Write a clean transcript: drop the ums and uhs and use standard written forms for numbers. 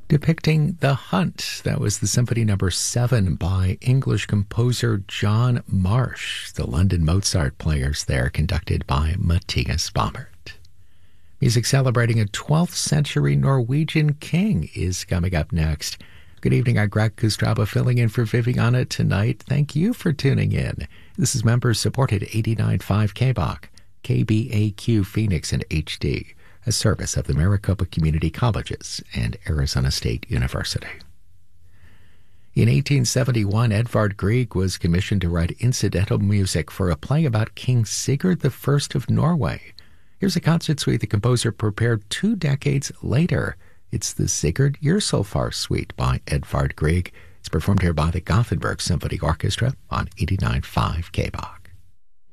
depicting The Hunt. That was the Symphony Number 7 by English composer John Marsh. The London Mozart Players there, conducted by Matthias Baumert. Music celebrating a 12th century Norwegian king is coming up next. Good evening, I'm Greg Kustraba filling in for Viviana tonight. Thank you for tuning in. This is member-supported 89.5 KBOC, KBAQ Phoenix and HD, a service of the Maricopa Community Colleges and Arizona State University. In 1871, Edvard Grieg was commissioned to write incidental music for a play about King Sigurd I of Norway. Here's a concert suite the composer prepared 2 decades later. It's the Sigurd Yrsolfar Suite by Edvard Grieg. It's performed here by the Gothenburg Symphony Orchestra on 89.5 KBOC.